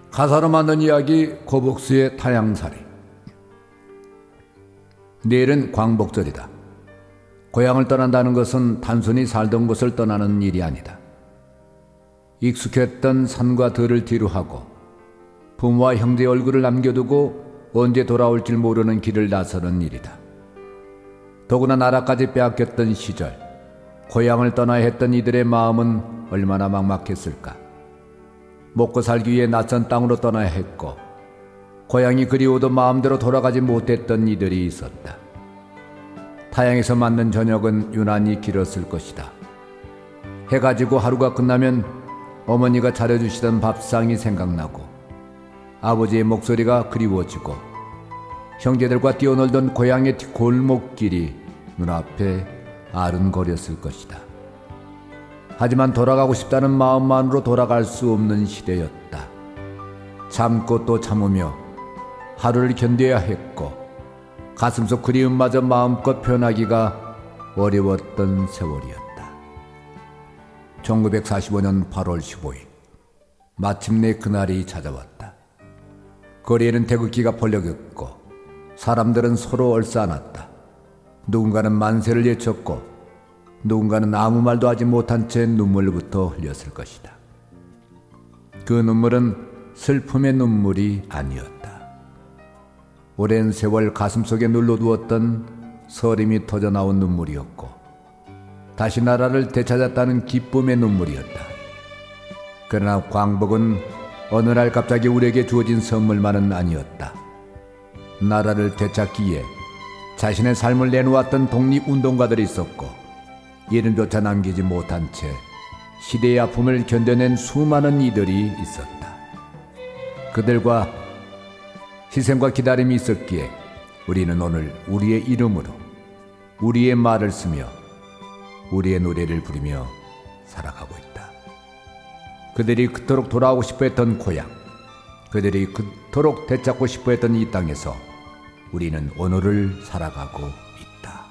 가사로 만든 이야기 고복수의 타향살이. 내일은 광복절이다. 고향을 떠난다는 것은 단순히 살던 곳을 떠나는 일이 아니다. 익숙했던 산과 들을 뒤로하고 부모와 형제 얼굴을 남겨두고 언제 돌아올지 모르는 길을 나서는 일이다. 더구나 나라까지 빼앗겼던 시절, 고향을 떠나야 했던 이들의 마음은 얼마나 막막했을까. 먹고 살기 위해 낯선 땅으로 떠나야 했고 고향이 그리워도 마음대로 돌아가지 못했던 이들이 있었다. 타향에서 맞는 저녁은 유난히 길었을 것이다. 해가 지고 하루가 끝나면 어머니가 차려주시던 밥상이 생각나고 아버지의 목소리가 그리워지고 형제들과 뛰어놀던 고향의 골목길이 눈앞에 아른거렸을 것이다. 하지만 돌아가고 싶다는 마음만으로 돌아갈 수 없는 시대였다. 참고 또 참으며 하루를 견뎌야 했고 가슴속 그리움마저 마음껏 표현하기가 어려웠던 세월이었다. 1945년 8월 15일 마침내 그날이 찾아왔다. 거리에는 태극기가 벌려졌고 사람들은 서로 얼싸안았다. 누군가는 만세를 외쳤고 누군가는 아무 말도 하지 못한 채 눈물부터 흘렸을 것이다. 그 눈물은 슬픔의 눈물이 아니었다. 오랜 세월 가슴속에 눌러두었던 서림이 터져나온 눈물이었고 다시 나라를 되찾았다는 기쁨의 눈물이었다. 그러나 광복은 어느 날 갑자기 우리에게 주어진 선물만은 아니었다. 나라를 되찾기 위해 자신의 삶을 내놓았던 독립운동가들이 있었고 이름조차 남기지 못한 채 시대의 아픔을 견뎌낸 수많은 이들이 있었다. 그들과 희생과 기다림이 있었기에 우리는 오늘 우리의 이름으로 우리의 말을 쓰며 우리의 노래를 부르며 살아가고 있다. 그들이 그토록 돌아오고 싶어 했던 고향, 그들이 그토록 되찾고 싶어 했던 이 땅에서 우리는 오늘을 살아가고